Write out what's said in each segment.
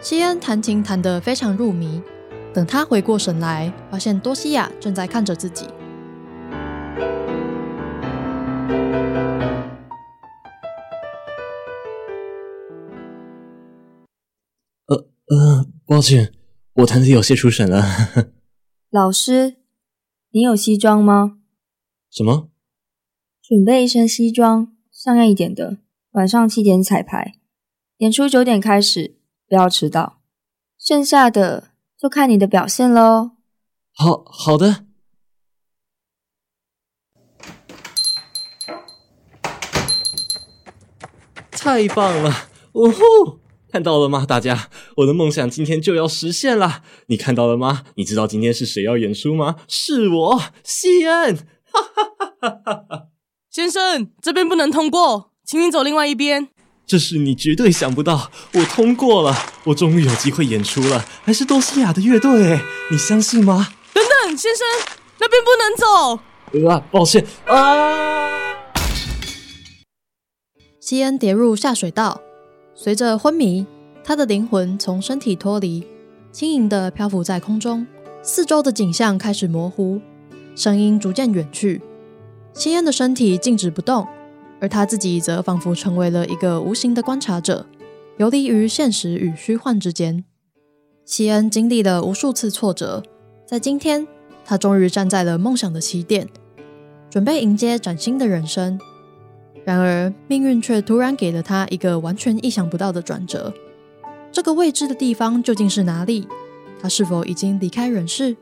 西恩弹琴弹得非常入迷，等他回过神来，发现多西亚正在看着自己。 抱歉，我弹得有些出神了。 老师，你有西装吗？ 什么？ 准备一身西装，像样一点的，晚上7点彩排，演出9点开始，不要迟到。剩下的就看你的表现咯。 好的。太棒了！哦吼！看到了吗，大家？我的梦想今天就要实现了！你看到了吗？你知道今天是谁要演出吗？是我，西恩！哈哈哈哈哈！ 先生，这边不能通过，请你走另外一边。 这是你绝对想不到，我通过了，我终于有机会演出了，还是多西亚的乐队，你相信吗？ 等等，先生，那边不能走。 抱歉啊！ 西恩跌入下水道，随着昏迷，他的灵魂从身体脱离，轻盈地漂浮在空中，四周的景象开始模糊，声音逐渐远去。西恩的身体静止不动，而他自己则仿佛成为了一个无形的观察者，游离于现实与虚幻之间。西恩经历了无数次挫折，在今天，他终于站在了梦想的起点，准备迎接崭新的人生。然而，命运却突然给了他一个完全意想不到的转折。这个未知的地方究竟是哪里？他是否已经离开人世？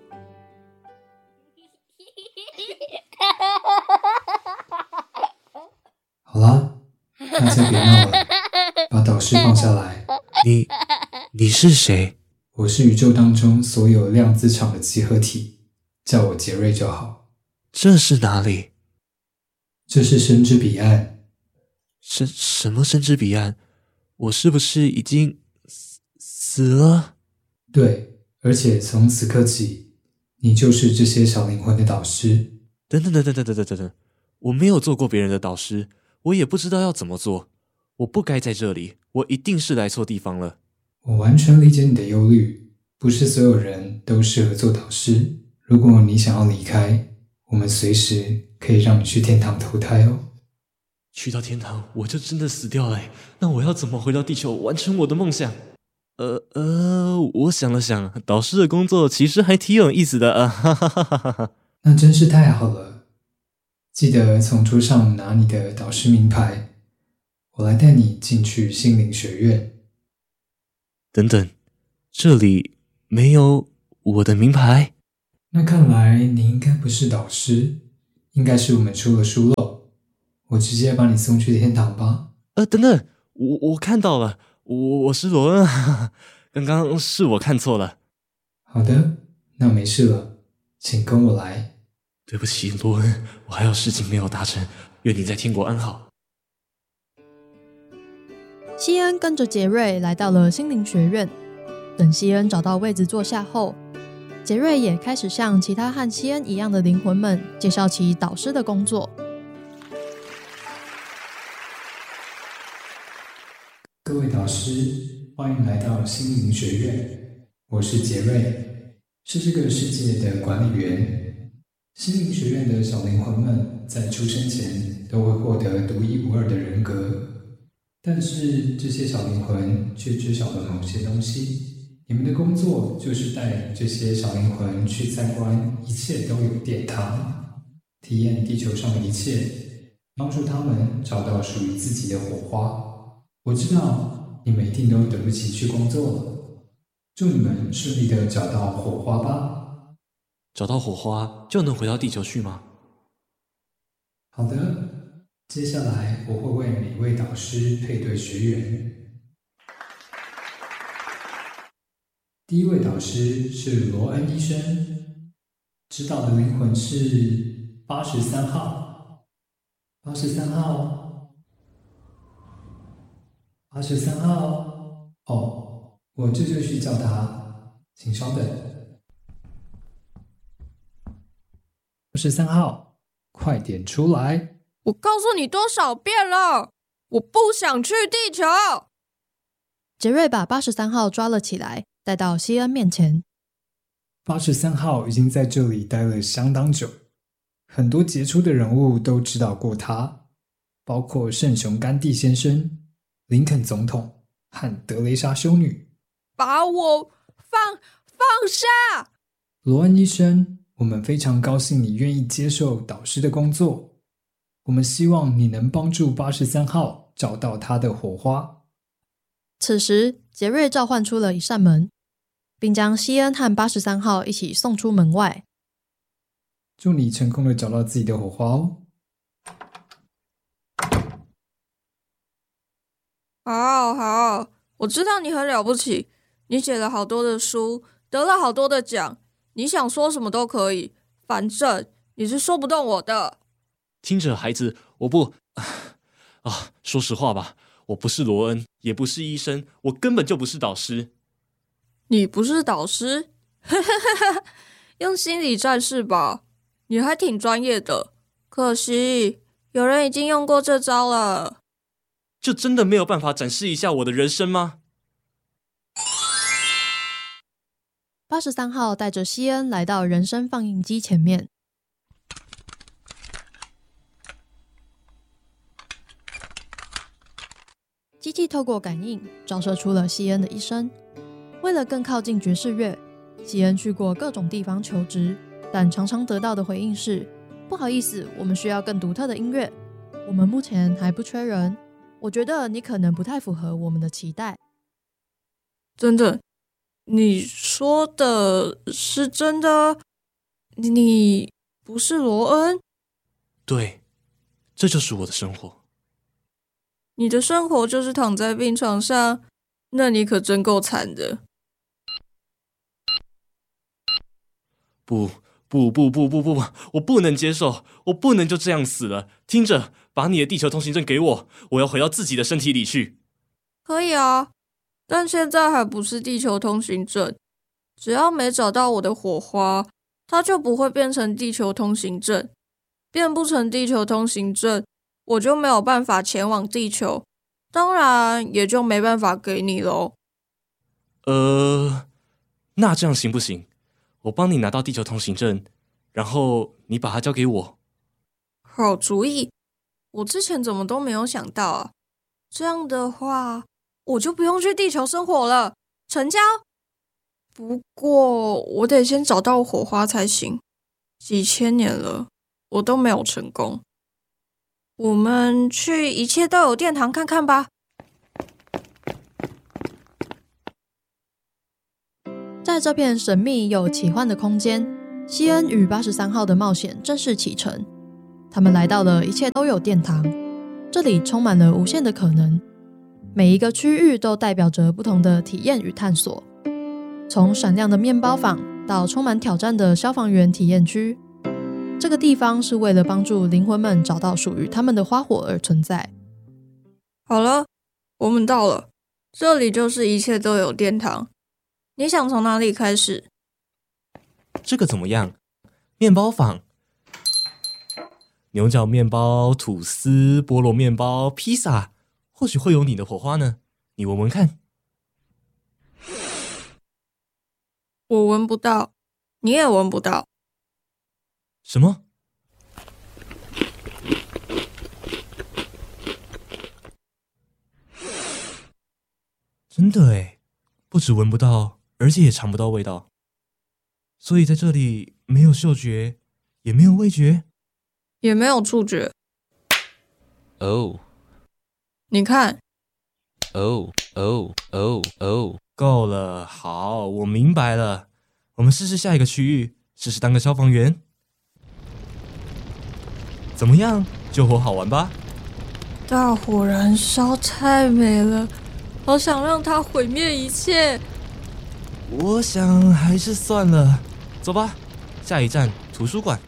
好啦，大家别闹了，把导师放下来。 你是谁？ 我是宇宙当中所有量子场的集合体，叫我杰瑞就好。 这是哪里？ 这是神之彼岸。 什么神之彼岸？我是不是已经死了？ 对，而且从此刻起，你就是这些小灵魂的导师。 等，我没有做过别人的导师，我也不知道要怎么做。我不该在这里，我一定是来错地方了。 我完全理解你的忧虑，不是所有人都适合做导师。如果你想要离开，我们随时可以让你去天堂投胎哦。 去到天堂，我就真的死掉了。那我要怎么回到地球完成我的梦想？我想了想，导师的工作其实还挺有意思的啊！哈哈哈哈哈。 那真是太好了，记得从桌上拿你的导师名牌，我来带你进去心灵学院。 等等，这里没有我的名牌？ 那看来你应该不是导师，应该是我们出了疏漏。我直接把你送去天堂吧。 等等，我看到了，我是罗恩啊，刚刚是我看错了。 好的，那没事了，请跟我来。 对不起，罗恩，我还有事情没有达成，愿你在天国安好。 西恩跟着杰瑞来到了心灵学院，等西恩找到位子坐下后，杰瑞也开始向其他和西恩一样的灵魂们介绍起导师的工作。 各位导师，欢迎来到心灵学院，我是杰瑞，是这个世界的管理员。心灵学院的小灵魂们在出生前都会获得独一无二的人格，但是这些小灵魂却知晓了某些东西。你们的工作就是带这些小灵魂去参观一切都有殿堂，体验地球上的一切，帮助他们找到属于自己的火花。我知道你们一定都等不及去工作了，祝你们顺利地找到火花吧。 找到火花就能回到地球去吗？ 好的，接下来我会为每位导师配对学员。第一位导师是罗恩医生，指导的灵魂是83号。83号，83号，哦，我这就去叫他，请稍等。83号，快点出来！ 我告诉你多少遍了，我不想去地球。 杰瑞把83号抓了起来，带到西恩面前。 83号已经在这里待了相当久，很多杰出的人物都指导过他，包括圣雄甘地先生、林肯总统和德雷莎修女。 把我放下！ 罗恩医生，我们非常高兴你愿意接受导师的工作。我们希望你能帮助83号找到他的火花。 此时，杰瑞召唤出了一扇门，并将西恩和83号一起送出门外。 祝你成功的找到自己的火花哦。 好，我知道你很了不起，你写了好多的书，得了好多的奖，你想说什么都可以，反正你是说不动我的。 听着，孩子，我不说实话吧，我不是罗恩，也不是医生，我根本就不是导师。 你不是导师？用心理战士吧，你还挺专业的。可惜有人已经用过这招了。 就真的没有办法展示一下我的人生吗 ？83号带着西恩来到人生放映机前面。机器透过感应照射出了西恩的一生。为了更靠近爵士乐，西恩去过各种地方求职，但常常得到的回应是：不好意思，我们需要更独特的音乐，我们目前还不缺人。我觉得你可能不太符合我们的期待。 真的？你说的是真的？你不是罗恩？ 对，这就是我的生活。 你的生活就是躺在病床上，那你可真够惨的。 不，我不能接受，我不能就这样死了。听着，把你的地球通行证给我，我要回到自己的身体里去。 可以啊，但现在还不是地球通行证。只要没找到我的火花，它就不会变成地球通行证。变不成地球通行证，我就没有办法前往地球，当然也就没办法给你咯。 那这样行不行？我帮你拿到地球通行证，然后你把它交给我。 好主意，我之前怎么都没有想到啊！这样的话，我就不用去地球生活了，成交。不过我得先找到火花才行，几千年了，我都没有成功。我们去一切都有殿堂看看吧。 在这片神秘又奇幻的空间，西恩与83号的冒险正式启程。他们来到了一切都有殿堂，这里充满了无限的可能，每一个区域都代表着不同的体验与探索。从闪亮的面包坊到充满挑战的消防员体验区，这个地方是为了帮助灵魂们找到属于他们的花火而存在。 好了，我们到了，这里就是一切都有殿堂。你想从哪里开始？ 这个怎么样？面包坊，牛角面包、吐司、菠萝面包、披萨，或许会有你的火花呢。你闻闻看。 我闻不到，你也闻不到。 什么？真的耶，不只闻不到，而且也尝不到味道。所以在这里没有嗅觉，也没有味觉， 也没有触觉。 哦， 你看。 哦，够了，好，我明白了。我们试试下一个区域，试试当个消防员。怎么样？救火好玩吧？ 大火燃烧太美了，好想让它毁灭一切。 我想还是算了，走吧。下一站图书馆。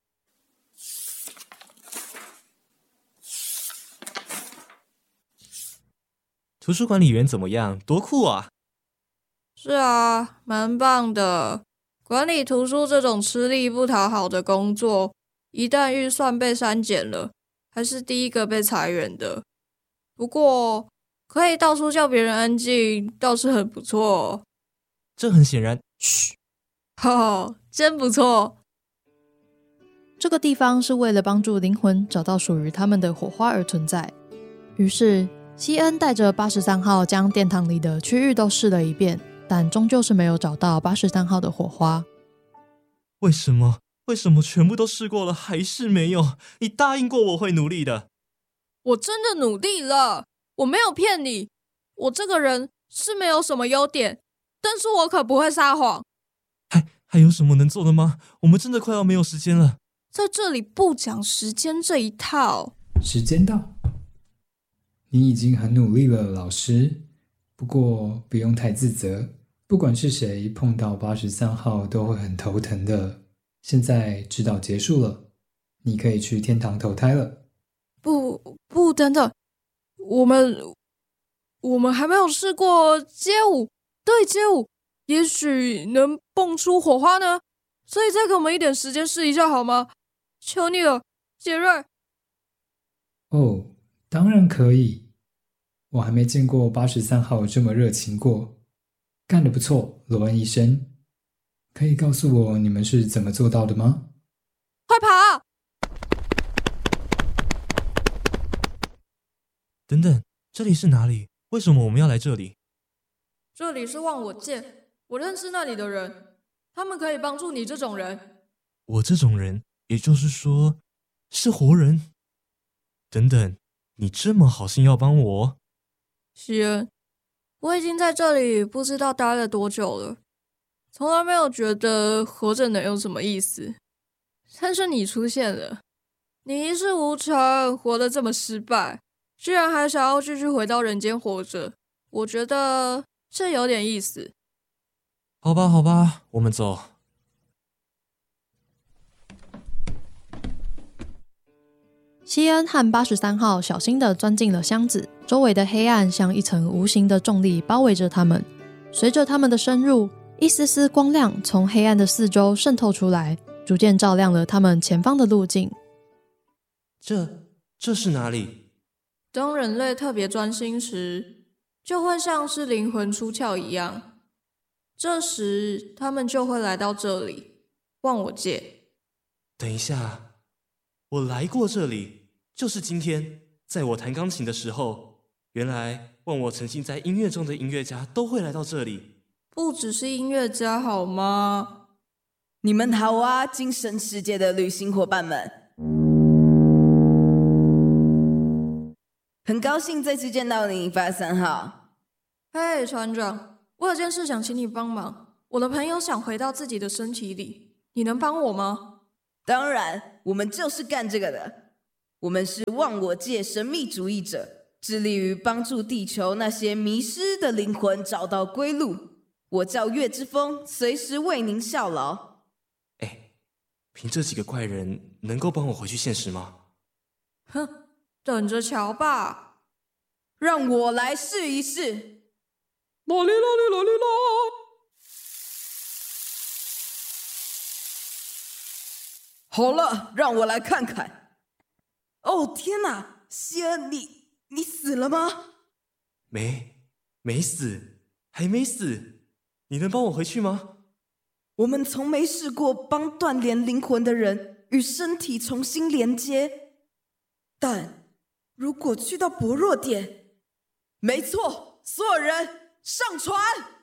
图书管理员怎么样？多酷啊！ 是啊，蛮棒的。管理图书这种吃力不讨好的工作，一旦预算被删减了，还是第一个被裁员的。不过， 可以到处叫别人安静，倒是很不错。 这很显然， 嘘，真不错。 这个地方是为了帮助灵魂找到属于他们的火花而存在。于是西恩带着83号将殿堂里的区域都试了一遍，但终究是没有找到83号的火花。 为什么全部都试过了还是没有？你答应过我会努力的。 我真的努力了，我没有骗你。我这个人是没有什么优点，但是我可不会撒谎。 还有什么能做的吗？我们真的快要没有时间了。 在这里不讲时间这一套。 时间到，你已经很努力了，老师。不过不用太自责，不管是谁碰到83号都会很头疼的。现在指导结束了，你可以去天堂投胎了。 不，等等，我们还没有试过街舞，对街舞，也许能蹦出火花呢。所以再给我们一点时间试一下好吗？求你了，杰瑞。 哦，当然可以。我还没见过83号这么热情过。干得不错，罗恩医生。可以告诉我你们是怎么做到的吗？ 快跑！ 等等，这里是哪里？为什么我们要来这里？ 这里是忘我界，我认识那里的人，他们可以帮助你这种人。 我这种人，也就是说，是活人？等等，你这么好心要帮我？ 西恩，我已经在这里不知道待了多久了，从来没有觉得活着能有什么意思。但是你出现了，你一事无成，活得这么失败，居然还想要继续回到人间活着，我觉得这有点意思。 好吧，我们走。 西恩和83号小心地钻进了箱子，周围的黑暗像一层无形的重力包围着他们。随着他们的深入，一丝丝光亮从黑暗的四周渗透出来，逐渐照亮了他们前方的路径。 这是哪里？ 当人类特别专心时，就会像是灵魂出窍一样，这时他们就会来到这里，忘我界。 等一下，我来过这里，就是今天，在我弹钢琴的时候，原来忘我沉浸在音乐中的音乐家都会来到这里。 不只是音乐家好吗？ 你们好啊，精神世界的旅行伙伴们，很高兴再次见到你，83号。 嘿，船长，我有件事想请你帮忙。我的朋友想回到自己的身体里，你能帮我吗？ 当然，我们就是干这个的。我们是忘我界神秘主义者，致力于帮助地球那些迷失的灵魂找到归路。我叫月之风，随时为您效劳。 凭这几个怪人，能够帮我回去现实吗？ 哼，等着瞧吧。 让我来试一试。 啦哩啦哩啦哩啦！ 好了，让我来看看。哦天哪，西恩，你死了吗？ 没死，还没死。你能帮我回去吗？ 我们从没试过帮断联灵魂的人与身体重新连接，但如果去到薄弱点，没错，所有人上船。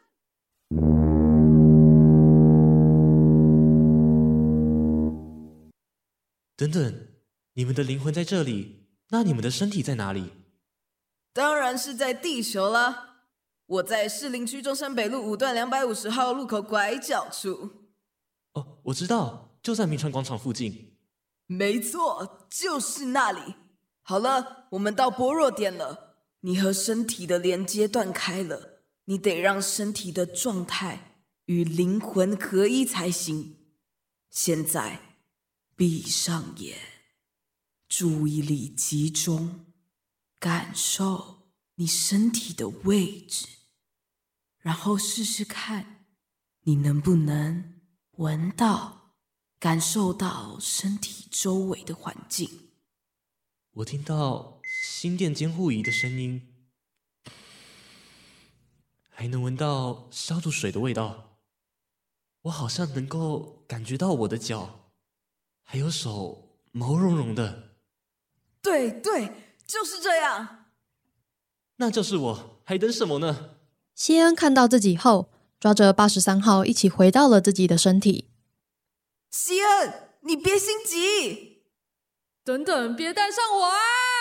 等等，你们的灵魂在这里，那你们的身体在哪里？ 当然是在地球啦。我在士林区中山北路5段250号路口拐角处。 哦，我知道，就在民传广场附近。 没错，就是那里。好了，我们到薄弱点了。你和身体的连接断开了，你得让身体的状态与灵魂合一才行。现在，闭上眼，注意力集中，感受你身体的位置，然后试试看，你能不能闻到、感受到身体周围的环境。 我听到心电监护仪的声音。 还能闻到消毒水的味道。我好像能够感觉到我的脚，还有手毛茸茸的。 对，就是这样。 那就是我，还等什么呢？ 谢恩看到自己后，抓着83号一起回到了自己的身体。 希恩，你别心急。 等等，别带上我啊！